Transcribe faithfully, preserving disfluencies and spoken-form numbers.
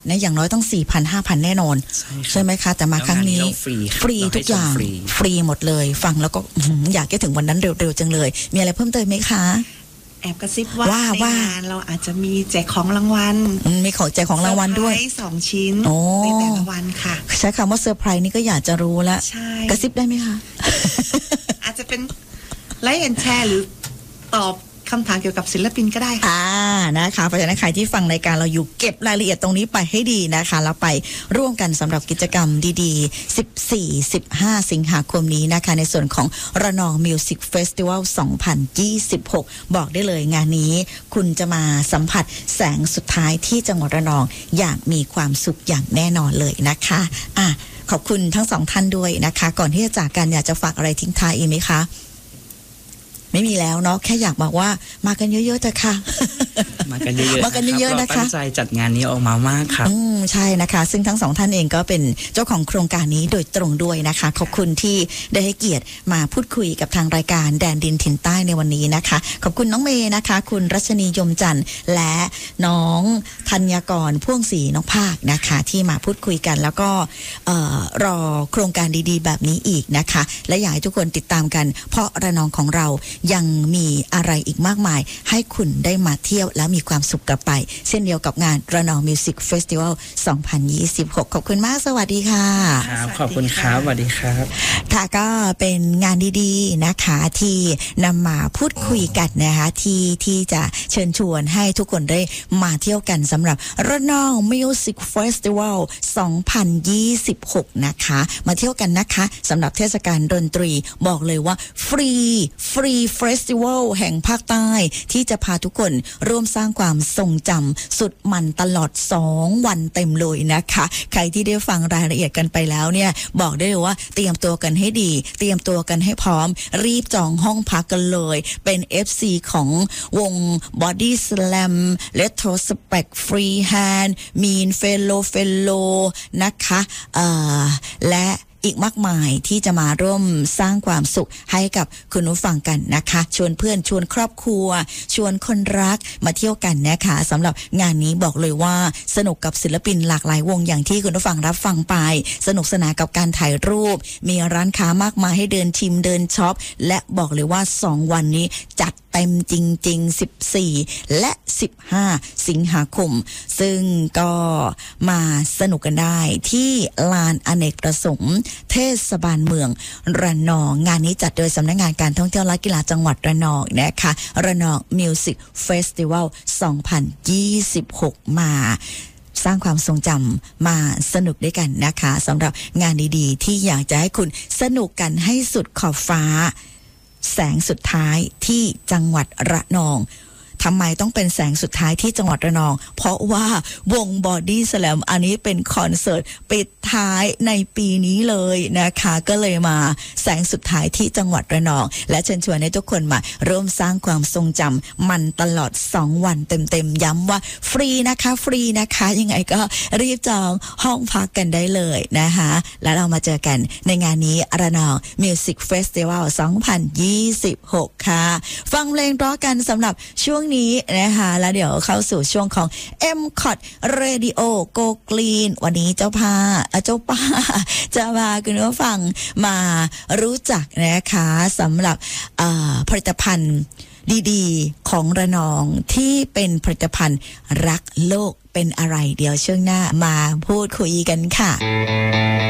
นะอย่างน้อยต้อง สี่พัน ห้าพัน แน่นอนใช่ไหมคะแต่มาครั้งนี้ฟรีทุกอย่างฟรีหมดเลยฟังแล้วก็อยากจะถึงวันนั้นเร็วๆจังเลยมีอะไรเพิ่มเติมไหมคะแอบกระซิบว่าในงานเราอาจจะมีแจกของรางวัลมีของแจกของรางวัลด้วยสองชิ้นในแต่ละวันค่ะใช้คำว่าเซอร์ไพรส์นี่ก็อยากจะรู้แล้วกระซิบได้ไหมคะอาจจะเป็นไลค์แอนด์แชร์หรือตอบคำถามเกี่ยวกับศิลปินก็ได้ค่ะอ่านะคะเพราะฉะนั้นใครที่ฟังรายการเราอยู่เก็บรายละเอียดตรงนี้ไปให้ดีนะคะแล้วไปร่วมกันสำหรับกิจกรรมดีๆ สิบสี่ สิบห้า สิงหาคมนี้นะคะในส่วนของระนองมิวสิกเฟสติวัล สองพันยี่สิบหก บอกได้เลยงานนี้คุณจะมาสัมผัสแสงสุดท้ายที่จังหวัดระนองอย่างมีความสุขอย่างแน่นอนเลยนะคะอ่ะขอบคุณทั้งสองท่านด้วยนะคะก่อนที่จะจากกันอยากจะฝากอะไรทิ้งท้ายอีกไหมคะไม่มีแล้วเนาะแค่อยากบอกว่ามากันเยอะๆเถอะค่ะมากันเยอะๆมากันเยอะๆนะคะตั้งใจจัดงานนี้ออกมามากครับอืมใช่นะคะซึ่งทั้งสองท่านเองก็เป็นเจ้าของโครงการนี้โดยตรงด้วยนะคะขอบคุณที่ได้ให้เกียรติมาพูดคุยกับทางรายการแดนดินถิ่นใต้ในวันนี้นะคะขอบคุณน้องเมย์นะคะคุณรัชนียมจันทร์และน้องธัญกรพ่วงศรีน้องภาคนะคะที่มาพูดคุยกันแล้วก็เอ่อรอโครงการดีๆแบบนี้อีกนะคะและอยากให้ทุกคนติดตามกันเพราะระนองของเรายังมีอะไรอีกมากมายให้คุณได้มาเที่ยวและมีความสุขกลับไปเช่นเดียวกับงานระนองมิวสิกเฟสติวัล สองพันยี่สิบหก ขอบคุณมากสวัสดีค่ะครับขอบคุณครับสวัสดีครับค่ะก็เป็นงานดีๆนะคะที่นำมาพูดคุยกันนะคะที่ที่จะเชิญชวนให้ทุกคนได้มาเที่ยวกันสำหรับระนองมิวสิกเฟสติวัล สองพันยี่สิบหก นะคะมาเที่ยวกันนะคะสำหรับเทศกาลดนตรีบอกเลยว่าฟรีฟรีเฟสติวัลแห่งภาคใต้ที่จะพาทุกคนร่วมสร้างความทรงจำสุดมันตลอดสองวันเต็มเลยนะคะใครที่ได้ฟังรายละเอียดกันไปแล้วเนี่ยบอกได้เลยว่าเตรียมตัวกันให้ดีเตรียมตัวกันให้พร้อมรีบจองห้องพักกันเลยเป็น เอฟ ซี ของวง Body Slam Retrospect Freehand Mean Fellow Fellow นะคะเอ่อและอีกมากมายที่จะมาร่วมสร้างความสุขให้กับคุณผู้ฟังกันนะคะชวนเพื่อนชวนครอบครัวชวนคนรักมาเที่ยวกันนะคะสำหรับงานนี้บอกเลยว่าสนุกกับศิลปินหลากหลายวงอย่างที่คุณผู้ฟังรับฟังไปสนุกสนานกับการถ่ายรูปมีร้านค้ามากมายให้เดินชิมเดินช็อปและบอกเลยว่าสองวันนี้จัดเต็มจริงๆสิบสี่และสิบห้าสิงหาคมซึ่งก็มาสนุกกันได้ที่ลานอเนกประสงค์เทศบาลเมืองระนองงานนี้จัดโดยสำนักงานการท่องเที่ยวและกีฬาจังหวัดระนองนะคะระนองมิวสิกเฟสติวัล สองพันยี่สิบหก มาสร้างความทรงจำมาสนุกด้วยกันนะคะสำหรับงานดีๆที่อยากจะให้คุณสนุกกันให้สุดขอบฟ้าแสงสุดท้ายที่จังหวัดระนองทำไมต้องเป็นแสงสุดท้ายที่จังหวัดระนองเพราะว่าวง Body Slam อันนี้เป็นคอนเสิร์ตปิดท้ายในปีนี้เลยนะคะก็เลยมาแสงสุดท้ายที่จังหวัดระนองและเชิญชวนให้ทุกคนมาร่วมสร้างความทรงจำมันตลอดสองวันเต็มๆย้ำว่าฟรีนะคะฟรีนะคะยังไงก็รีบจองห้องพักกันได้เลยนะคะแล้วเรามาเจอกันในงานนี้ระนอง Music Festival สองพันยี่สิบหก ค่ะฟังเพลงร้องกันสำหรับช่วงนี้นะคะแล้วเดี๋ยวเข้าสู่ช่วงของ เอ็ม คอท Radio Go Green วันนี้เจ้าพาเจ้าป้าจะพาคุณผู้ฟังมารู้จักนะคะสำหรับผลิตภัณฑ์ดีๆของระนองที่เป็นผลิตภัณฑ์รักโลกเป็นอะไรเดี๋ยวช่วงหน้ามาพูดคุยกันค่ะ